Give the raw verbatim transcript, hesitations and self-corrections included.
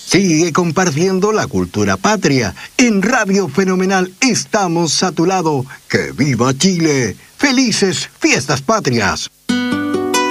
Sigue compartiendo la cultura patria. En Radio Fenomenal estamos a tu lado. ¡Que viva Chile! ¡Felices Fiestas Patrias!